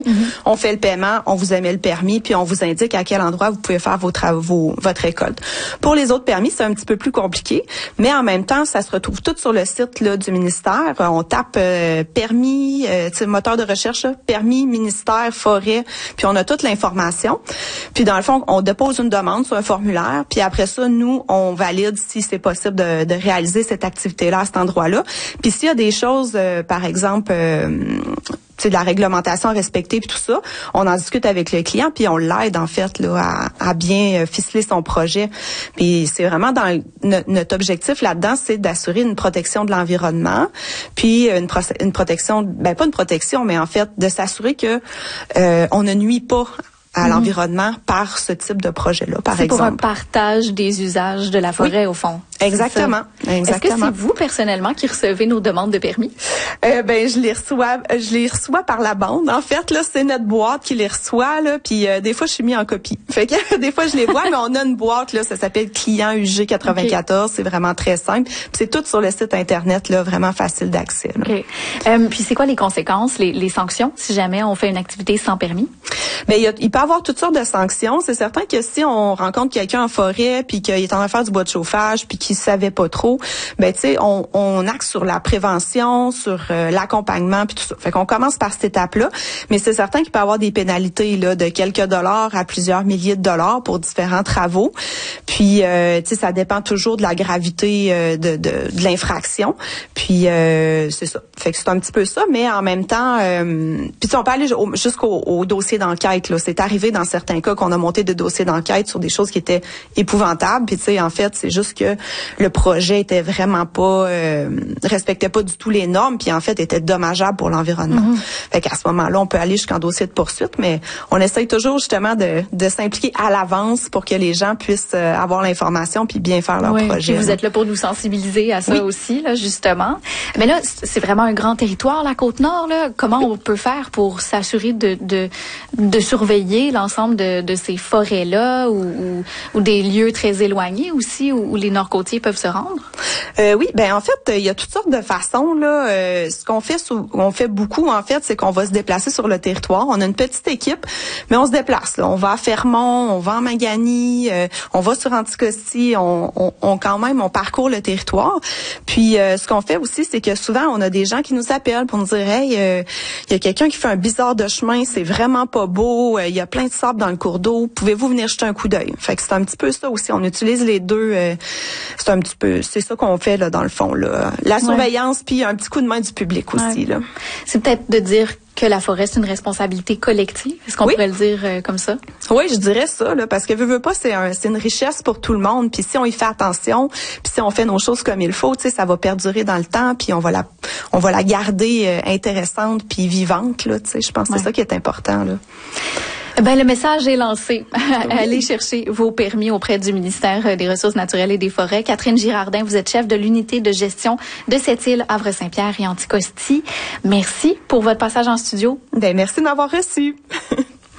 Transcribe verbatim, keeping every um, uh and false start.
Mm-hmm. On fait le paiement, on vous émet le permis, puis on vous indique à quel endroit vous pouvez faire vos travaux, votre récolte. Pour les autres permis, c'est un petit peu plus compliqué, mais en même temps, ça se retrouve tout sur le site là, du ministère. On tape euh, permis, euh, moteur de recherche, là, permis, ministère, forêt, puis on a toute l'information. Puis dans le fond, on dépose une demande sur un formulaire, puis après ça, nous, on valide si c'est possible de, de réaliser cette activité-là à cet endroit-là. Puis s'il y a des choses, euh, par exemple, euh, de la réglementation à respecter puis tout ça, on en discute avec le client puis on l'aide en fait là à, à bien ficeler son projet. Puis c'est vraiment dans le, notre objectif là-dedans, c'est d'assurer une protection de l'environnement, puis une, pro, une protection, ben pas une protection, mais en fait de s'assurer que euh, on ne nuit pas à mmh. l'environnement par ce type de projet-là, par c'est exemple. C'est pour un partage des usages de la forêt, oui. au fond. Exactement. Exactement. Est-ce que c'est vous, personnellement, qui recevez nos demandes de permis? Euh, ben, je les reçois, je les reçois par la bande. En fait, là, c'est notre boîte qui les reçoit, là, puis euh, des fois, je suis mis en copie. Fait que des fois, je les vois, mais on a une boîte, là, ça s'appelle Client U G quatre-vingt-quatorze. Okay. C'est vraiment très simple. Puis c'est tout sur le site Internet, là, vraiment facile d'accès. Là. OK. Euh, puis c'est quoi les conséquences, les, les sanctions, si jamais on fait une activité sans permis? Ben, il, y a, il peut y avoir toutes sortes de sanctions. C'est certain que si on rencontre quelqu'un en forêt, puis qu'il est en train de faire du bois de chauffage, puis qu'il savait pas trop, ben, tu sais, on, on axe sur la prévention, sur euh, l'accompagnement, puis tout ça. Fait qu'on commence par cette étape-là. Mais c'est certain qu'il peut y avoir des pénalités, là, de quelques dollars à plusieurs milliers de dollars pour différents travaux. Puis, euh, tu sais, ça dépend toujours de la gravité euh, de, de, de l'infraction. Puis, euh, c'est ça. Fait que c'est un petit peu ça, mais en même temps, euh, puis on peut aller jusqu'au au dossier d'enquête. Là, c'est arrivé dans certains cas qu'on a monté des dossiers d'enquête sur des choses qui étaient épouvantables. Puis tu sais, en fait, c'est juste que le projet était vraiment pas euh, respectait pas du tout les normes. Puis en fait, était dommageable pour l'environnement. Mm-hmm. Fait qu'à ce moment-là, on peut aller jusqu'en dossier de poursuite, mais on essaye toujours justement de, de s'impliquer à l'avance pour que les gens puissent euh, avoir l'information puis bien faire leur oui, projet. Puis vous êtes là pour nous sensibiliser à ça oui. aussi, là, justement. Mais là, c'est vraiment un grand territoire, la Côte-Nord. Là. Comment oui. on peut faire pour s'assurer de, de, de surveiller l'ensemble de, de ces forêts-là ou, ou, ou des lieux très éloignés aussi où, où les Nord-Côtiers peuvent se rendre? Euh, oui, ben en fait, il y a toutes sortes de façons. Là. Euh, ce qu'on fait, on fait beaucoup, en fait, c'est qu'on va se déplacer sur le territoire. On a une petite équipe, mais on se déplace. Là. On va à Fermont, on va en Maganie, euh, on va sur Anticosti, on, on, on quand même, on parcourt le territoire. Puis, euh, ce qu'on fait aussi, c'est que souvent, on a des gens qui nous appellent pour nous dire, hey, il euh, y a quelqu'un qui fait un bizarre de chemin, c'est vraiment pas beau, il euh, y a plein de sable dans le cours d'eau, pouvez-vous venir jeter un coup d'œil? Fait que c'est un petit peu ça aussi, on utilise les deux, euh, c'est un petit peu, c'est ça qu'on fait là dans le fond, là. La surveillance, ouais. puis un petit coup de main du public aussi. Ouais. Là. C'est peut-être de dire que la forêt, c'est une responsabilité collective. Est-ce qu'on oui. pourrait le dire euh, comme ça? Oui, je dirais ça, là, parce que veux, veux pas, c'est un, c'est une richesse pour tout le monde. Puis si on y fait attention, puis si on fait nos choses comme il faut, tu sais, ça va perdurer dans le temps, puis on va la, on va la garder euh, intéressante puis vivante, là. Tu sais, je pense que ouais. c'est ça qui est important, là. Ben, le message est lancé. Oui. Allez chercher vos permis auprès du ministère des Ressources naturelles et des Forêts. Catherine Girardin, vous êtes chef de l'unité de gestion de cette île, Havre-Saint-Pierre et Anticosti. Merci pour votre passage en studio. Ben, merci de m'avoir reçu.